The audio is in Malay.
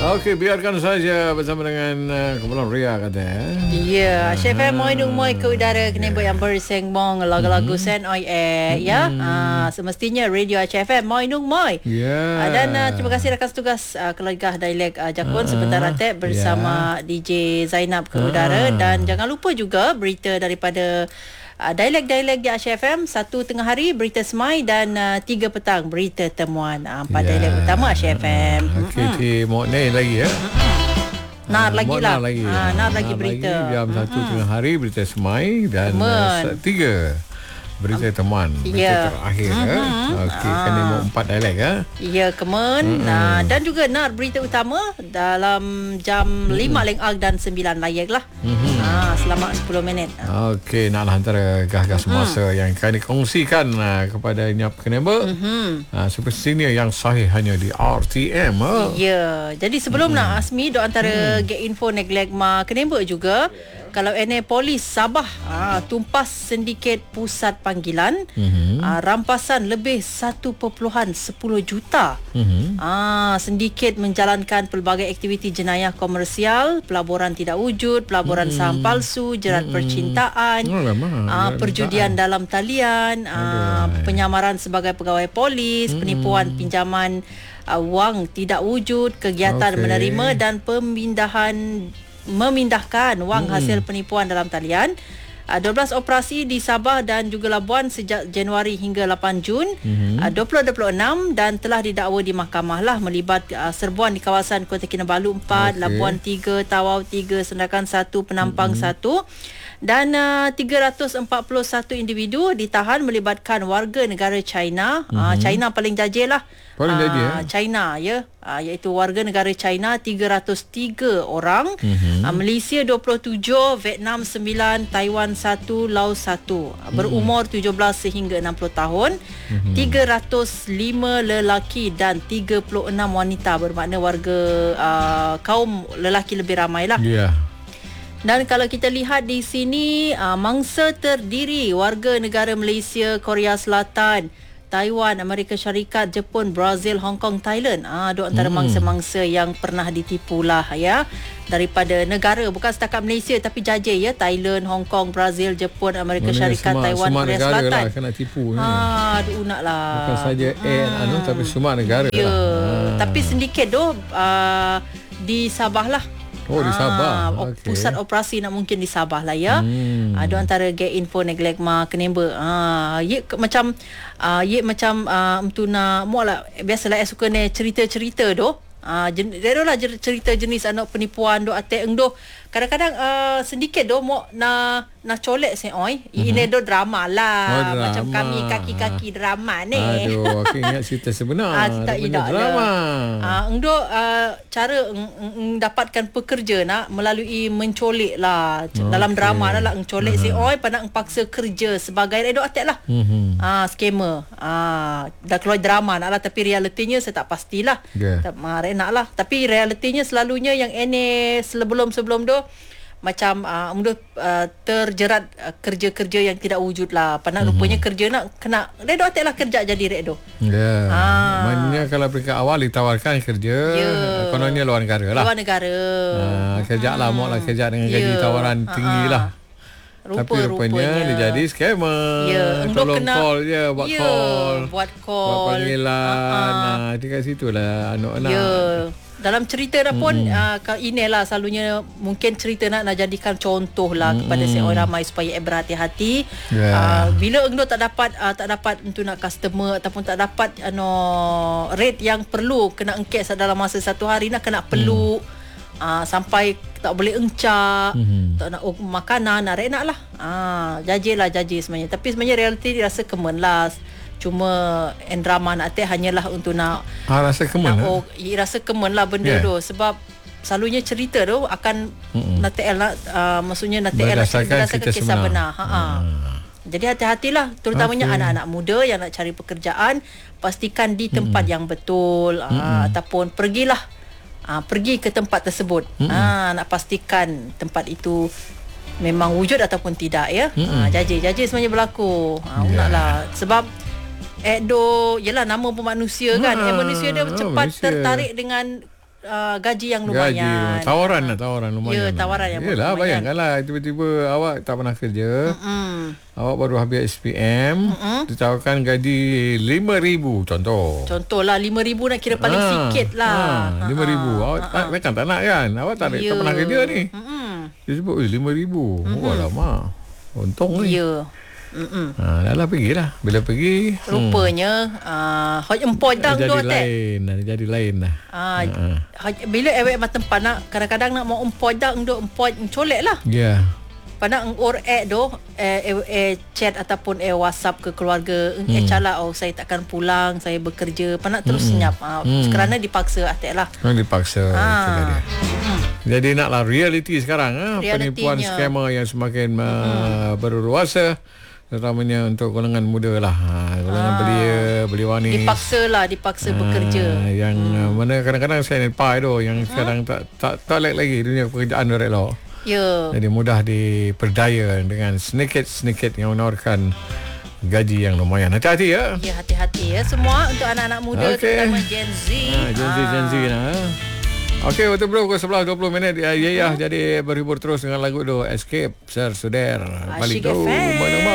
Okey, biarkan saja bersama dengan Kumpulan Ria kata. Ya, Chef Moi dung moi ke udara kena buat yang bersengmong lagu-lagu sen oi ya. Semestinya radio HFM Moi dung moi. Dan terima kasih rakan tugas keluarga dialek Jakun sebentar nanti bersama DJ Zainab ke udara, dan jangan lupa juga berita daripada dialek-dialek di HFM 1 tengah hari berita semai, dan 3 petang berita temuan 4 dialek utama HFM. Okey, mau ni lagi ya. Nar lagi lah. Nar lagi berita. Jam 1 tengah hari berita semai, dan 3 berita teman, berita terakhir. Okey, kan ni mau 4 dialek ya. Ya, kemen. Dan juga nar berita utama dalam jam 5 lengag dan 9 layak lah. Selama 10 minit. Okey, naklah antara gah-gah semasa yang akan dikongsikan kepada Nyap Keneba. Super senior yang sahih hanya di RTM. Ya, jadi sebelum nak Asmi dok antara get info neglect ma Keneba juga. Kalau polis Sabah tumpas sindiket pusat panggilan, rampasan lebih 1.10 juta. Sindiket menjalankan pelbagai aktiviti jenayah komersial, pelaburan tidak wujud, pelaburan saham palsu, jerat percintaan, perjudian dalam talian, penyamaran sebagai pegawai polis, penipuan pinjaman wang tidak wujud, kegiatan menerima dan memindahkan wang hasil penipuan dalam talian. 12 operasi di Sabah dan juga Labuan sejak Januari hingga 8 Jun 2026, dan telah didakwa di mahkamah lah melibat serbuan di kawasan Kota Kinabalu 4, Labuan 3, Tawau 3, Sendakan 1, Penampang 1, dan 341 individu ditahan melibatkan warga negara China. China paling jajil lah. China ya, iaitu warga negara China 303 orang, Malaysia 27, Vietnam 9, Taiwan 1, Laos 1, berumur 17 sehingga 60 tahun, 305 lelaki dan 36 wanita, bermakna warga kaum lelaki lebih ramai lah. Dan kalau kita lihat di sini, mangsa terdiri warga negara Malaysia, Korea Selatan, Taiwan, Amerika Syarikat, Jepun, Brazil, Hong Kong, Thailand. Dua antara mangsa-mangsa yang pernah ditipu lah ya, daripada negara, bukan setakat Malaysia tapi jajah ya, Thailand, Hong Kong, Brazil, Jepun, Amerika Syarikat, Taiwan, Korea Selatan. Lah kena tipu. Aduh nak lah. Bukan saja tapi semua negara lah. Tapi sedikit di Sabah lah. Di Sabah. Pusat operasi nak mungkin di Sabah lah ya. Ada antara get info neglect ma Keneba. Macam mtuna mualah biasalah suka ni cerita-cerita doh. Dia lah cerita jenis anak penipuan doh atek doh. Kadang-kadang sedikit doh mau na colek oi. Ini doh drama lah. Macam kami kaki-kaki drama ni. Aduh, aku ingat cerita sebenar. Tak drama. Doh cara dapatkan pekerja nak melalui mencolek lah. Dalam drama lah mencolek oi pada paksa kerja sebagai doh atek lah. Scammer. Dah keluar drama nak lah, tapi realitinya saya tak pastilah. Tak marah nak lah. Tapi realitinya selalunya yang sebelum doh macam terjerat kerja-kerja yang tidak wujud lah. Pandang rupanya kerja nak kena redo atek lah kerja jadi redo. Maknanya kalau peringkat awal ditawarkan kerja, kononnya luar negara lah. Luar negara. Kerja lah, mau lah kerja dengan gaji tawaran tinggi lah. Tapi rupanya dia jadi scammer. Tolong call je, buat panggilan. Di kat situ lah anak-anak. Dalam cerita dah pun inilah selalunya mungkin cerita nak jadikan contoh lah kepada seorang ramai supaya berhati-hati. Bila engkau tak dapat untuk nak customer ataupun tak dapat rate yang perlu kena engkes dalam masa satu hari nak kena peluk, sampai tak boleh encak, tak nak makanan, nak lah. Jajil sebenarnya. Tapi sebenarnya realiti dirasa kemen lah. Cuma drama nak hanyalah untuk nak rasa kemen lah. Rasa kemen lah benda tu. Sebab selalunya cerita tu akan maksudnya berdasarkan kisah benar. Jadi hati-hatilah, terutamanya anak-anak muda yang nak cari pekerjaan, pastikan di tempat yang betul, ataupun pergi ke tempat tersebut. Nak pastikan tempat itu memang wujud ataupun tidak ya. Jajil sebenarnya berlaku. Naklah sebab yelah nama pun manusia kan. Manusia dia cepat tertarik dengan gaji yang lumayan. Tawaran lumayan. Ya, tawaran yang Yelah, lumayan. bayangkanlah tiba-tiba awak tak pernah kerja. Awak baru habis SPM, ditawarkan gaji 5,000 contoh. Contohlah 5,000 nak kira paling sikit lah. 5,000. Awak tak nak kan? Awak tak pernah kerja ni. Dia sebut 5,000. Alamak. Untung ni. Ya. Dah lah pergilah. Bila pergi rupanya hoj empoi dah jadi lain dah. Bila awak matan panak kadang-kadang nak mau empoi dah empoi colek lah. Ya. Panak do chat ataupun WhatsApp ke keluarga cala saya takkan pulang, saya bekerja. Panak terus senyap. Kerana dipaksa lah. Dipaksa. Jadi naklah reality sekarang penipuan scammer yang semakin berluasa, terutamanya untuk golongan muda lah, golongan belia ni dipaksa bekerja yang mana kadang-kadang saya nipai tu yang kadang tak like lagi dunia pekerjaan direct law. Ya. Jadi mudah diperdaya dengan sedikit yang menawarkan gaji yang lumayan. Hati-hati ya. Ya, hati-hati ya semua untuk anak-anak muda, terutama Gen Z. Gen Z nah. Okey, waktu bro pukul 11:20. Jadi berhibur terus dengan lagu tu Escape Sir Suder. Balik tu.